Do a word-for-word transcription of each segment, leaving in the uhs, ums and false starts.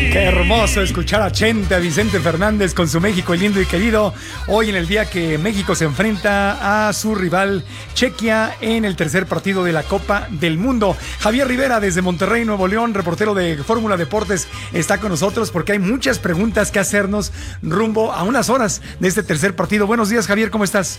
Qué hermoso escuchar a Chente, a Vicente Fernández con su México lindo y querido. Hoy en el día que México se enfrenta a su rival Chequia en el tercer partido de la Copa del Mundo. Javier Rivera desde Monterrey, Nuevo León, reportero de Fórmula Deportes, está con nosotros porque hay muchas preguntas que hacernos rumbo a unas horas de este tercer partido. Buenos días, Javier, ¿cómo estás?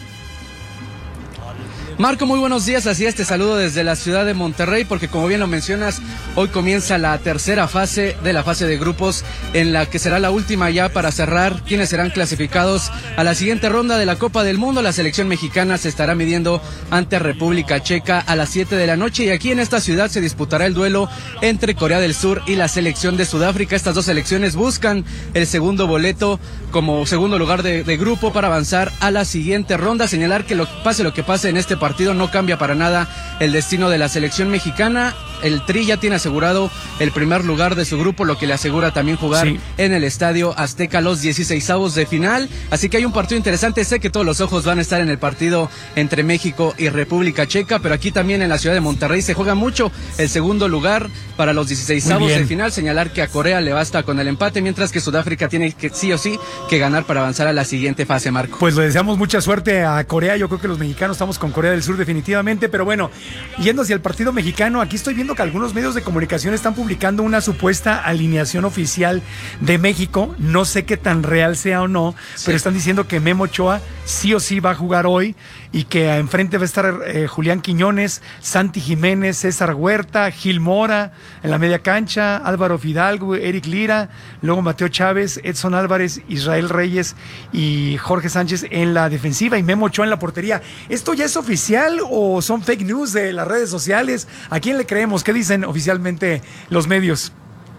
Marco, muy buenos días, así es, te saludo desde la ciudad de Monterrey porque como bien lo mencionas, hoy comienza la tercera fase de la fase de grupos en la que será la última ya para cerrar quienes serán clasificados a la siguiente ronda de la Copa del Mundo. La selección mexicana se estará midiendo ante República Checa a las siete de la noche y aquí en esta ciudad se disputará el duelo entre Corea del Sur y la selección de Sudáfrica. Estas dos selecciones buscan el segundo boleto como segundo lugar de, de grupo para avanzar a la siguiente ronda. Señalar que lo, pase lo que pase en este partido partido no cambia para nada el destino de la selección mexicana. El Tri ya tiene asegurado el primer lugar de su grupo, lo que le asegura también jugar sí. en el Estadio Azteca los dieciseisavos de final. Así que hay un partido interesante. Sé que todos los ojos van a estar en el partido entre México y República Checa, pero aquí también en la ciudad de Monterrey se juega mucho el segundo lugar para los dieciseisavos de final. Señalar que a Corea le basta con el empate, mientras que Sudáfrica tiene que sí o sí que ganar para avanzar a la siguiente fase, Marco. Pues le deseamos mucha suerte a Corea. Yo creo que los mexicanos estamos con Corea del Sur definitivamente, pero bueno, yendo hacia el partido mexicano, aquí estoy viendo que algunos medios de comunicación están publicando una supuesta alineación oficial de México. No sé qué tan real sea o no, sí. pero están diciendo que Memo Ochoa sí o sí va a jugar hoy y que enfrente va a estar eh, Julián Quiñones, Santi Jiménez, César Huerta, Gil Mora en la media cancha, Álvaro Fidalgo, Eric Lira, luego Mateo Chávez, Edson Álvarez, Israel Reyes y Jorge Sánchez en la defensiva y Memo Ochoa en la portería. ¿Esto ya es oficial o son fake news de las redes sociales? ¿A quién le creemos? ¿Qué dicen oficialmente los medios?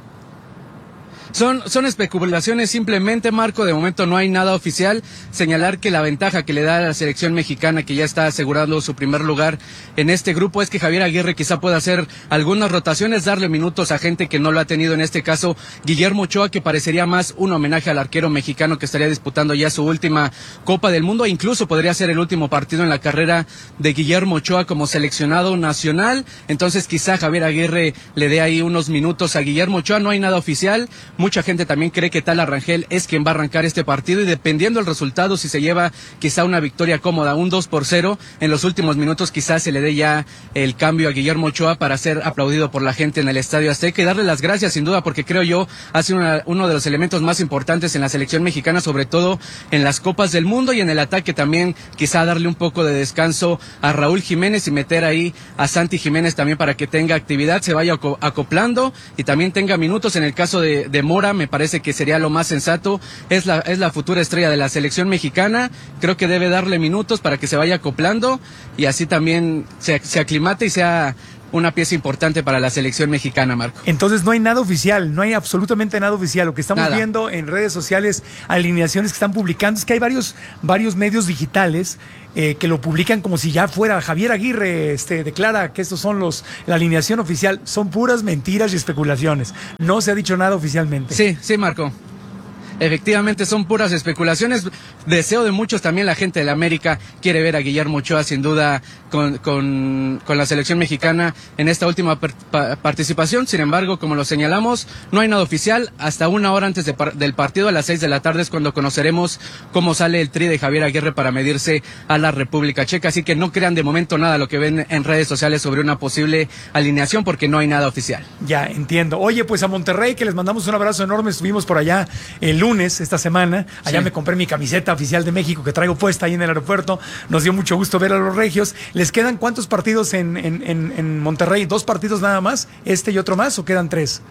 Son, son especulaciones simplemente, Marco. De momento no hay nada oficial. Señalar que la ventaja que le da a la selección mexicana, que ya está asegurando su primer lugar en este grupo, es que Javier Aguirre quizá pueda hacer algunas rotaciones, darle minutos a gente que no lo ha tenido. En este caso, Guillermo Ochoa, que parecería más un homenaje al arquero mexicano que estaría disputando ya su última Copa del Mundo. E incluso podría ser el último partido en la carrera de Guillermo Ochoa como seleccionado nacional. Entonces quizá Javier Aguirre le dé ahí unos minutos a Guillermo Ochoa. No hay nada oficial. Mucha gente también cree que Tala Rangel es quien va a arrancar este partido y dependiendo del resultado, si se lleva quizá una victoria cómoda, un dos por cero, en los últimos minutos quizás se le dé ya el cambio a Guillermo Ochoa para ser aplaudido por la gente en el Estadio Azteca y darle las gracias sin duda porque creo yo ha sido una, uno de los elementos más importantes en la selección mexicana, sobre todo en las Copas del Mundo y en el ataque también quizá darle un poco de descanso a Raúl Jiménez y meter ahí a Santi Jiménez también para que tenga actividad, se vaya acoplando y también tenga minutos. En el caso de, de Mora me parece que sería lo más sensato, es la, es la futura estrella de la selección mexicana, creo que debe darle minutos para que se vaya acoplando y así también se, se aclimate y sea una pieza importante para la selección mexicana, Marco. Entonces no hay nada oficial, no hay absolutamente nada oficial. Lo que estamos nada. viendo en redes sociales, alineaciones que están publicando, es que hay varios, varios medios digitales eh, que lo publican como si ya fuera Javier Aguirre este, declara que estos son los la alineación oficial. Son puras mentiras y especulaciones. No se ha dicho nada oficialmente. Sí, sí, Marco. Efectivamente son puras especulaciones. Deseo de muchos, también la gente de la América quiere ver a Guillermo Ochoa sin duda con, con, con la selección mexicana en esta última per, pa, participación. Sin embargo, como lo señalamos, no hay nada oficial. Hasta una hora antes de, del partido, a las seis de la tarde, es cuando conoceremos cómo sale el tri de Javier Aguirre para medirse a la República Checa. Así que no crean de momento nada lo que ven en redes sociales sobre una posible alineación porque no hay nada oficial. Ya, entiendo. Oye, pues a Monterrey, que les mandamos un abrazo enorme. Estuvimos por allá el lunes esta semana, allá sí. me compré mi camiseta oficial de México que traigo puesta ahí en el aeropuerto, nos dio mucho gusto ver a los regios. ¿Les quedan cuántos partidos en, en, en, en Monterrey? ¿Dos partidos nada más? ¿Este y otro más o quedan tres?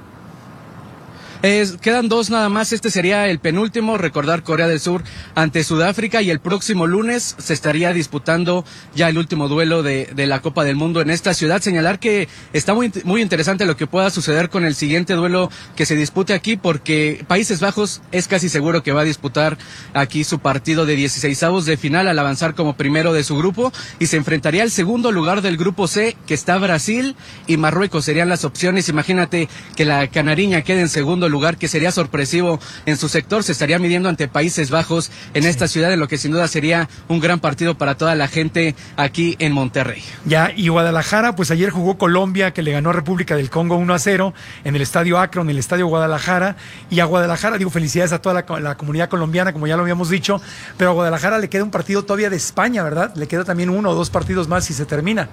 Eh, quedan dos nada más, este sería el penúltimo, recordar Corea del Sur ante Sudáfrica y el próximo lunes se estaría disputando ya el último duelo de, de la Copa del Mundo en esta ciudad. Señalar que está muy, muy interesante lo que pueda suceder con el siguiente duelo que se dispute aquí porque Países Bajos es casi seguro que va a disputar aquí su partido de dieciseisavos de final al avanzar como primero de su grupo y se enfrentaría al segundo lugar del grupo C que está Brasil y Marruecos, serían las opciones. Imagínate que la Canariña quede en segundo lugar lugar, que sería sorpresivo en su sector. Se estaría midiendo ante Países Bajos en sí. esta ciudad, en lo que sin duda sería un gran partido para toda la gente aquí en Monterrey. Ya, y Guadalajara, pues ayer jugó Colombia, que le ganó a República del Congo uno a cero en el Estadio Akron, en el Estadio Guadalajara. Y a Guadalajara, digo, felicidades a toda la, la comunidad colombiana, como ya lo habíamos dicho, pero a Guadalajara le queda un partido todavía de España, ¿verdad? Le queda también uno o dos partidos más si se termina.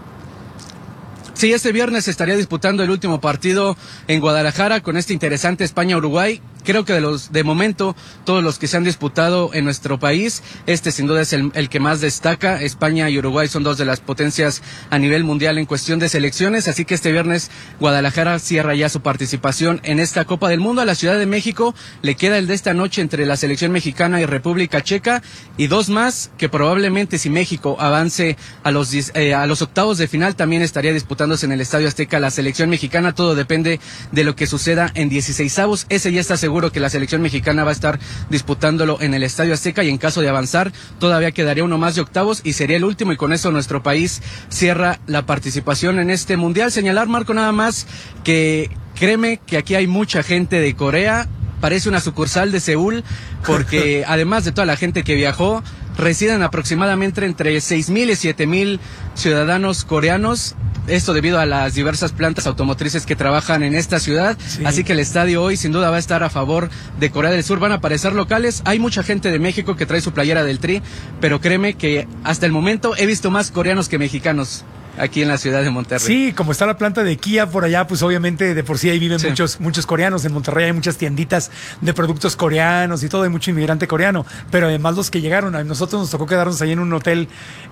Sí, este viernes se estaría disputando el último partido en Guadalajara con este interesante España-Uruguay. Creo que de los de momento, todos los que se han disputado en nuestro país, este sin duda es el, el que más destaca. España y Uruguay son dos de las potencias a nivel mundial en cuestión de selecciones, así que este viernes Guadalajara cierra ya su participación en esta Copa del Mundo. A la Ciudad de México le queda el de esta noche entre la selección mexicana y República Checa, y dos más que probablemente, si México avance a los, eh, a los octavos de final, también estaría disputándose en el Estadio Azteca la selección mexicana. Todo depende de lo que suceda en dieciseisavos. Ese ya está seguro. Seguro que la selección mexicana va a estar disputándolo en el Estadio Azteca, y en caso de avanzar todavía quedaría uno más de octavos y sería el último, y con eso nuestro país cierra la participación en este mundial. Señalar, Marco, nada más que créeme que aquí hay mucha gente de Corea. Parece una sucursal de Seúl, porque además de toda la gente que viajó, residen aproximadamente entre seis mil y siete mil ciudadanos coreanos. Esto debido a las diversas plantas automotrices que trabajan en esta ciudad. Sí. Así que el estadio hoy sin duda va a estar a favor de Corea del Sur. Van a aparecer locales. Hay mucha gente de México que trae su playera del Tri, pero créeme que hasta el momento he visto más coreanos que mexicanos aquí en la ciudad de Monterrey. Sí, como está la planta de Kia por allá, pues obviamente de por sí ahí viven sí. muchos muchos coreanos. En Monterrey hay muchas tienditas de productos coreanos y todo, hay mucho inmigrante coreano, pero además los que llegaron, a nosotros nos tocó quedarnos ahí en un hotel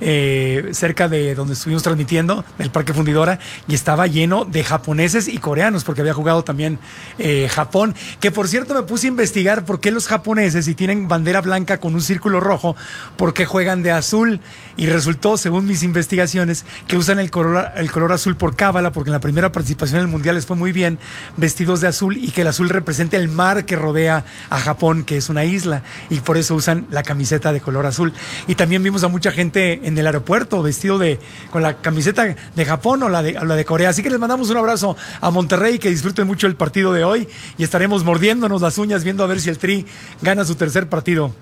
eh, cerca de donde estuvimos transmitiendo, del Parque Fundidora, y estaba lleno de japoneses y coreanos, porque había jugado también eh, Japón, que por cierto me puse a investigar por qué los japoneses, si tienen bandera blanca con un círculo rojo, por qué juegan de azul, y resultó, según mis investigaciones, que usan el color, el color azul por cábala, porque en la primera participación en el Mundial les fue muy bien, vestidos de azul, y que el azul representa el mar que rodea a Japón, que es una isla, y por eso usan la camiseta de color azul. Y también vimos a mucha gente en el aeropuerto vestido de con la camiseta de Japón o la de, o la de Corea. Así que les mandamos un abrazo a Monterrey, que disfruten mucho el partido de hoy, y estaremos mordiéndonos las uñas viendo a ver si el Tri gana su tercer partido.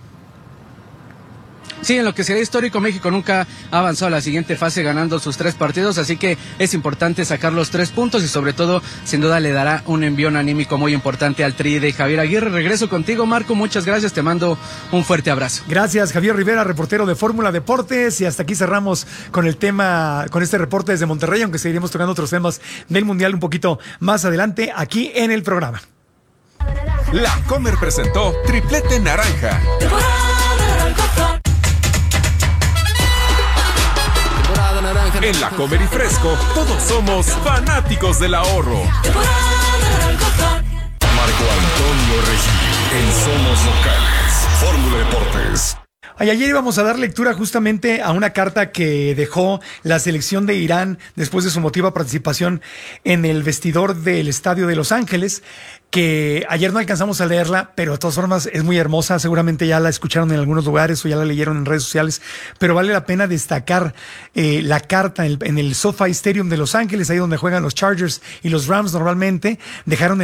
Sí, en lo que sería histórico, México nunca ha avanzado a la siguiente fase ganando sus tres partidos, así que es importante sacar los tres puntos, y sobre todo, sin duda, le dará un envión anímico muy importante al Tri de Javier Aguirre. Regreso contigo, Marco, muchas gracias, te mando un fuerte abrazo. Gracias, Javier Rivera, reportero de Fórmula Deportes, y hasta aquí cerramos con el tema, con este reporte desde Monterrey, aunque seguiremos tocando otros temas del Mundial un poquito más adelante aquí en el programa. La Comer presentó Triplete Naranja. En La Comer y Fresco, todos somos fanáticos del ahorro. Marco Antonio Regil, en Somos Locales, Fórmula Deportes. Ay, ayer íbamos a dar lectura justamente a una carta que dejó la selección de Irán después de su emotiva participación en el vestidor del Estadio de Los Ángeles, que ayer no alcanzamos a leerla, pero de todas formas es muy hermosa. Seguramente ya la escucharon en algunos lugares o ya la leyeron en redes sociales, pero vale la pena destacar eh, la carta en el, en el SoFi Stadium de Los Ángeles, ahí donde juegan los Chargers y los Rams normalmente. Dejaron